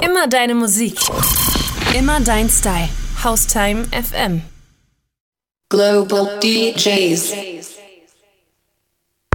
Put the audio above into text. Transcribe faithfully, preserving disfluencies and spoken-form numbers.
Immer deine Musik. Immer dein Style. Haustime F M. Global D Js.